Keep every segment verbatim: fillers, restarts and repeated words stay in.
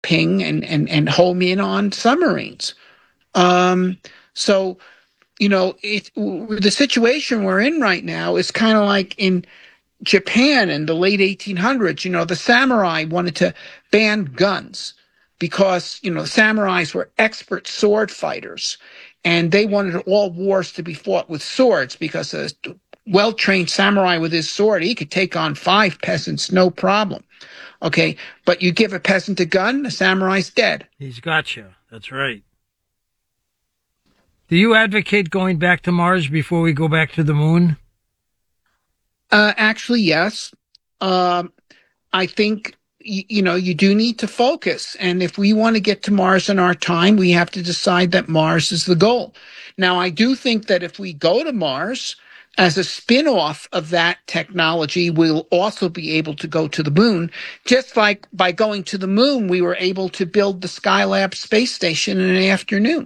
ping and, and, and home in on submarines. Um, so, you know, it, the situation we're in right now is kind of like in Japan in the late eighteen hundreds. You know, the samurai wanted to ban guns because, you know, the samurais were expert sword fighters and they wanted all wars to be fought with swords because a well-trained samurai with his sword, he could take on five peasants, no problem. Okay, but you give a peasant a gun, the samurai's dead. He's got you. That's right. Do you advocate going back to Mars before we go back to the moon? Uh, actually, yes. Um, I think, you, you know, you do need to focus. And if we want to get to Mars in our time, we have to decide that Mars is the goal. Now, I do think that if we go to Mars as a spin-off of that technology, we'll also be able to go to the moon. Just like by going to the moon, we were able to build the Skylab space station in an afternoon.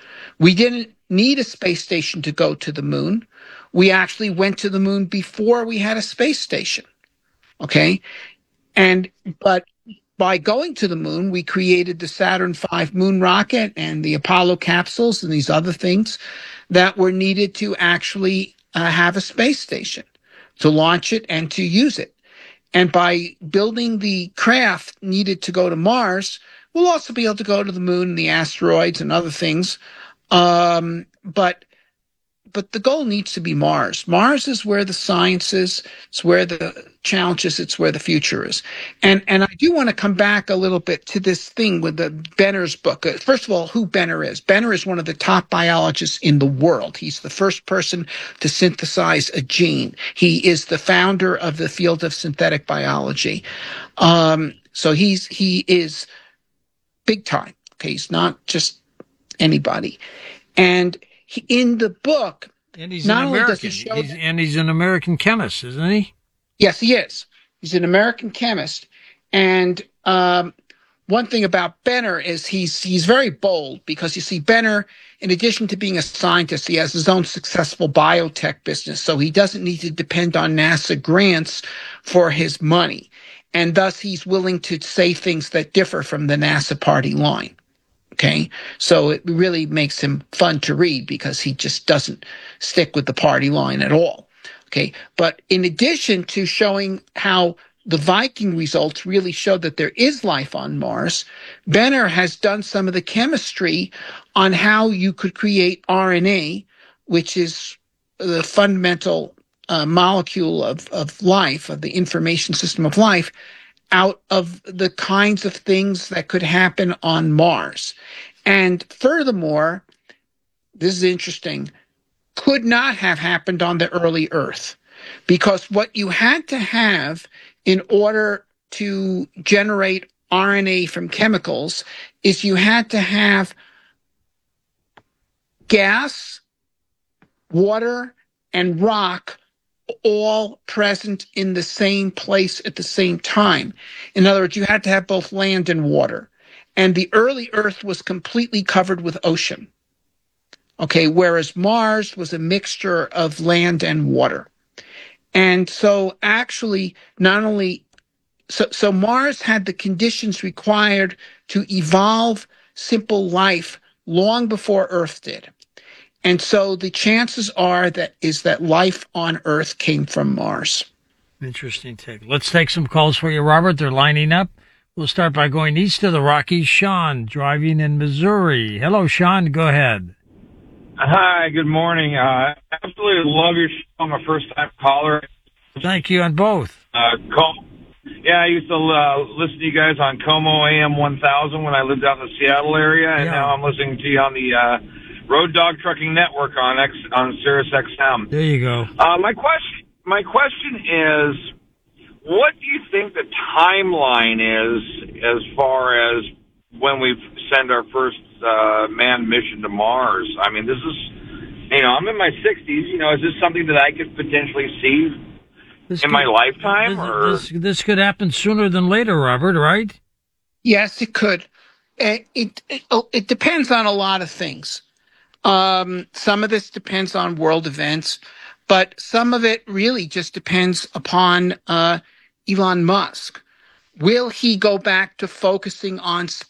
We didn't need a space station to go to the moon. We actually went to the moon before we had a space station. Okay. And, but by going to the moon, we created the Saturn five moon rocket and the Apollo capsules and these other things that were needed to actually uh, have a space station, to launch it and to use it. And by building the craft needed to go to Mars, we'll also be able to go to the moon and the asteroids and other things. Um, but But the goal needs to be Mars. Mars is where the science is. It's where the challenge is. It's where the future is. And and I do want to come back a little bit to this thing with the Benner's book. Uh, First of all, who Benner is. Benner is one of the top biologists in the world. He's the first person to synthesize a gene. He is the founder of the field of synthetic biology. Um, so he's he is big time. Okay, he's not just anybody. And he, in the book, and he's not an only American, does he show he's, that, and he's an American chemist, isn't he? yes, he is. He's an American chemist. And um, one thing about Benner is he's he's very bold because, you see, Benner, in addition to being a scientist, he has his own successful biotech business. So he doesn't need to depend on NASA grants for his money. And thus he's willing to say things that differ from the NASA party line. Okay, so it really makes him fun to read because he just doesn't stick with the party line at all. Okay, but in addition to showing how the Viking results really show that there is life on Mars, Benner has done some of the chemistry on how you could create R N A, which is the fundamental uh, molecule of, of life, of the information system of life, out of the kinds of things that could happen on Mars. And furthermore, this is interesting, could not have happened on the early Earth, because what you had to have in order to generate R N A from chemicals is you had to have gas, water, and rock all present in the same place at the same time. In other words, you had to have both land and water. And the early Earth was completely covered with ocean. Okay, whereas Mars was a mixture of land and water. And so actually, not only, so, so Mars had the conditions required to evolve simple life long before Earth did. And so the chances are that is that life on Earth came from Mars. Interesting take. Let's take some calls for you, Robert. They're lining up. We'll start by going east of the Rockies. Sean, driving in Missouri. Hello, Sean. Go ahead. Hi, good morning. Uh, absolutely love your show. I'm a first-time caller. Thank you on both. Uh, call. Yeah, I used to uh, listen to you guys on Como A M one thousand when I lived out in the Seattle area, and yeah. Now I'm listening to you on the uh, Road Dog Trucking Network on X, on Sirius X M. There you go. Uh, my question, my question is, what do you think the timeline is as far as when we send our first uh, manned mission to Mars? I mean, this is, you know, I'm in my sixties. You know, is this something that I could potentially see this in could, my lifetime? This, or this, this could happen sooner than later, Robert, right? Yes, it could. It, it, it, it depends on a lot of things. Um, some of this depends on world events, but some of it really just depends upon uh, Elon Musk. Will he go back to focusing on